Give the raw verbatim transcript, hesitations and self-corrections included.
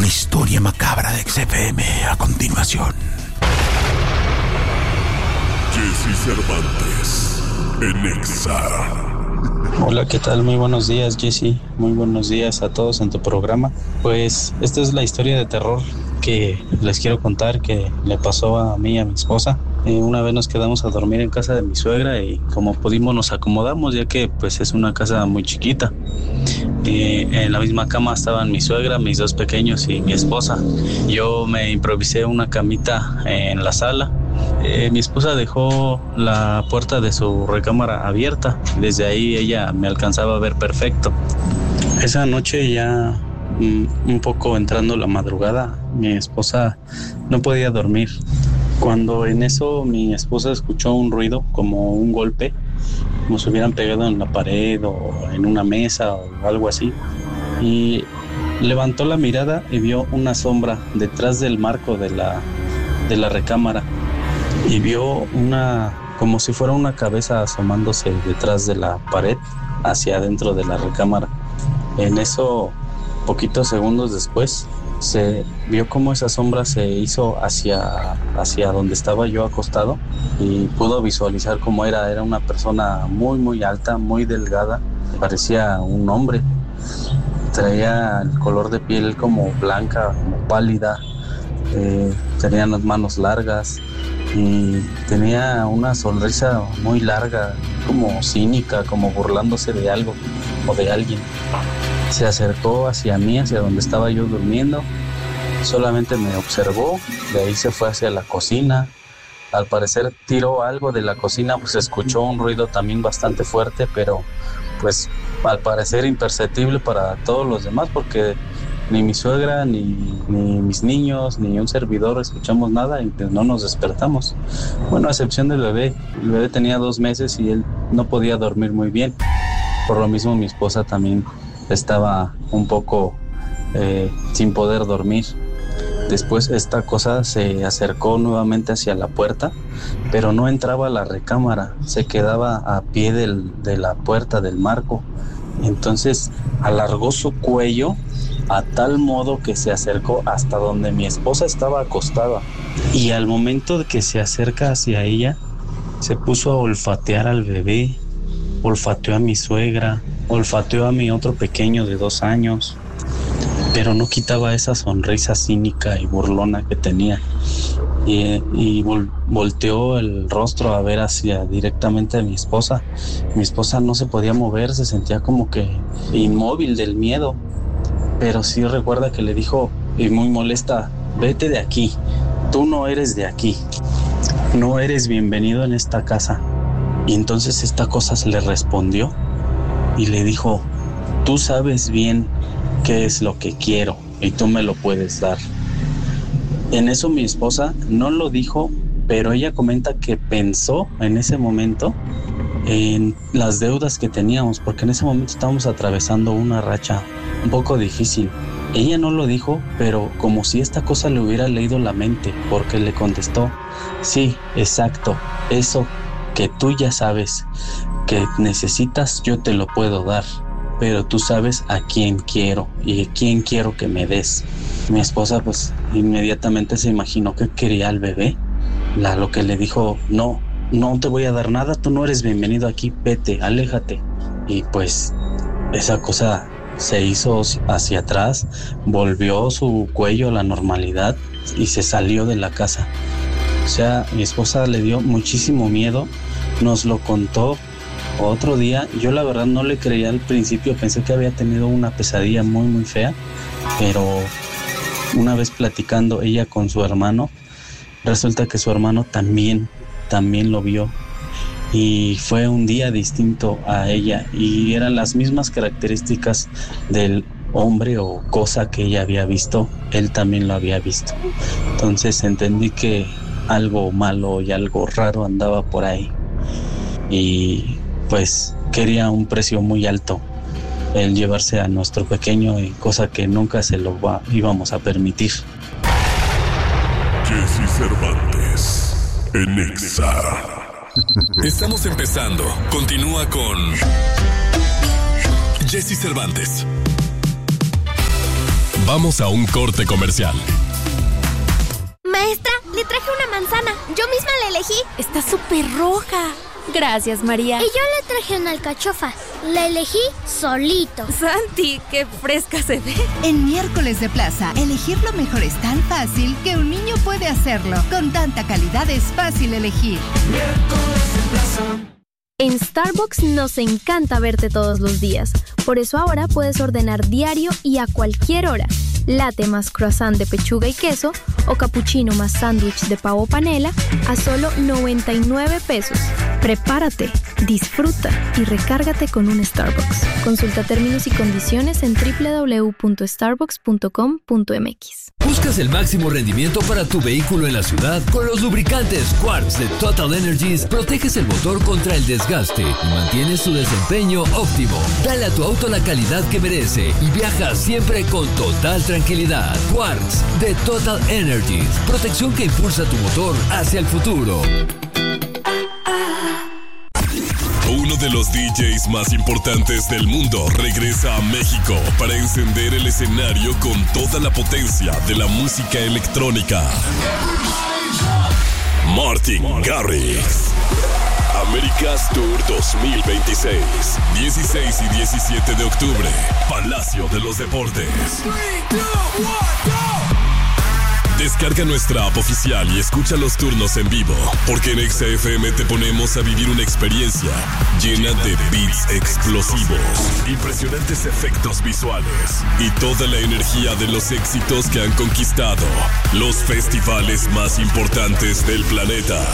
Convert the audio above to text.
historia macabra de X F M a continuación. Jesse Cervantes en Exa. Hola, ¿qué tal? Muy buenos días, Jesse. Muy buenos días a todos en tu programa. Pues esta es la historia de terror que les quiero contar que le pasó a mí y a mi esposa. Eh, una vez nos quedamos a dormir en casa de mi suegra y como pudimos nos acomodamos, ya que pues es una casa muy chiquita. Eh, en la misma cama estaban mi suegra, mis dos pequeños y mi esposa. Yo me improvisé una camita en la sala. Eh, mi esposa dejó la puerta de su recámara abierta. Desde ahí ella me alcanzaba a ver perfecto. Esa noche ya mm, un poco entrando la madrugada, mi esposa no podía dormir. Cuando en eso mi esposa escuchó un ruido como un golpe, como si hubieran pegado en la pared o en una mesa o algo así. Y levantó la mirada y vio una sombra detrás del marco de la, de la recámara. Y vio una, como si fuera una cabeza asomándose detrás de la pared hacia adentro de la recámara. En eso, poquitos segundos después, se vio como esa sombra se hizo hacia, hacia donde estaba yo acostado y pudo visualizar cómo era. Era una persona muy, muy alta, muy delgada, parecía un hombre. Traía el color de piel como blanca, como pálida, eh, tenía las manos largas y tenía una sonrisa muy larga, como cínica, como burlándose de algo o de alguien. Se acercó hacia mí, hacia donde estaba yo durmiendo, solamente me observó, de ahí se fue hacia la cocina. Al parecer tiró algo de la cocina, pues escuchó un ruido también bastante fuerte, pero pues al parecer imperceptible para todos los demás, porque ni mi suegra, ni, ni mis niños, ni un servidor escuchamos nada y pues no nos despertamos. Bueno, a excepción del bebé. El bebé tenía dos meses y él no podía dormir muy bien. Por lo mismo mi esposa también estaba un poco eh, sin poder dormir. Después esta cosa se acercó nuevamente hacia la puerta, pero no entraba a la recámara, se quedaba a pie del, de la puerta del marco. Entonces alargó su cuello a tal modo que se acercó hasta donde mi esposa estaba acostada. Y al momento de que se acerca hacia ella, se puso a olfatear al bebé, olfateó a mi suegra, olfateó a mi otro pequeño de dos años, pero no quitaba esa sonrisa cínica y burlona que tenía. Y, y vol, volteó el rostro a ver hacia directamente a mi esposa. Mi esposa no se podía mover, se sentía como que inmóvil del miedo. Pero sí recuerda que le dijo, y muy molesta, vete de aquí, tú no eres de aquí, no eres bienvenido en esta casa. Y entonces esta cosa se le respondió y le dijo, tú sabes bien qué es lo que quiero y tú me lo puedes dar. En eso mi esposa no lo dijo, pero ella comenta que pensó en ese momento en las deudas que teníamos, porque en ese momento estábamos atravesando una racha un poco difícil. Ella no lo dijo, pero como si esta cosa le hubiera leído la mente, porque le contestó, sí, exacto, eso que tú ya sabes que necesitas, yo te lo puedo dar, pero tú sabes a quién quiero y a quién quiero que me des. Mi esposa pues inmediatamente se imaginó que quería al bebé, la, lo que le dijo, no, no te voy a dar nada, tú no eres bienvenido aquí, vete, aléjate. Y pues esa cosa se hizo hacia atrás, volvió su cuello a la normalidad y se salió de la casa. O sea, mi esposa le dio muchísimo miedo, nos lo contó otro día. Yo la verdad no le creía al principio, pensé que había tenido una pesadilla muy muy fea, pero una vez platicando ella con su hermano, resulta que su hermano también, también lo vio. Y fue un día distinto a ella y eran las mismas características del hombre o cosa que ella había visto, él también lo había visto. Entonces entendí que algo malo y algo raro andaba por ahí y pues quería un precio muy alto el llevarse a nuestro pequeño, y cosa que nunca se lo va, íbamos a permitir. Jesse Cervantes en Exa. Estamos empezando. Continúa con Jesse Cervantes. Vamos a un corte comercial. Maestra, le traje una manzana. Yo misma la elegí. Está súper roja. Gracias, María. Y yo le traje una alcachofa. La elegí solito. Santi, qué fresca se ve. En Miércoles de Plaza, elegir lo mejor es tan fácil que un niño puede hacerlo. Con tanta calidad es fácil elegir. Miércoles de Plaza. En Starbucks nos encanta verte todos los días. Por eso ahora puedes ordenar diario y a cualquier hora. Latte más croissant de pechuga y queso o cappuccino más sándwich de pavo panela a solo noventa y nueve pesos. Prepárate, disfruta y recárgate con un Starbucks. Consulta términos y condiciones en doble u doble u doble u punto starbucks punto com punto m x. ¿Buscas el máximo rendimiento para tu vehículo en la ciudad? Con los lubricantes Quartz de Total Energies proteges el motor contra el desgaste y mantienes su desempeño óptimo. Dale a tu auto la calidad que merece y viaja siempre con total tranquilidad. Quartz de Total Energies, protección que impulsa tu motor hacia el futuro. Uno de los D Js más importantes del mundo regresa a México para encender el escenario con toda la potencia de la música electrónica. Martin Garrix. America's Tour dos mil veintiséis. dieciséis y diecisiete de octubre. Palacio de los Deportes. Descarga nuestra app oficial y escucha los turnos en vivo, porque en Exa F M te ponemos a vivir una experiencia llena de beats explosivos, impresionantes efectos visuales y toda la energía de los éxitos que han conquistado los festivales más importantes del planeta.